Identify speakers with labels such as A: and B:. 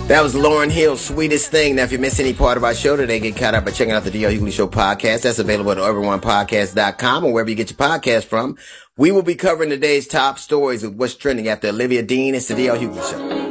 A: That was Lauryn Hill's Sweetest Thing. Now, if you missed any part of our show today, get caught up by checking out the DL Hughley Show podcast. That's available at everyonepodcast.com or wherever you get your podcast from. We will be covering today's top stories of what's trending after Olivia Dean. It's the DL Hughley Show.